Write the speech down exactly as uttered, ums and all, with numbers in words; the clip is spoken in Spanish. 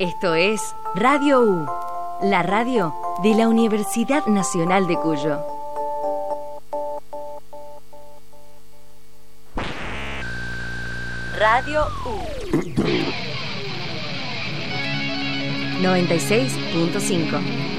Esto es Radio U, la radio de la Universidad Nacional de Cuyo. Radio U noventa y seis punto cinco.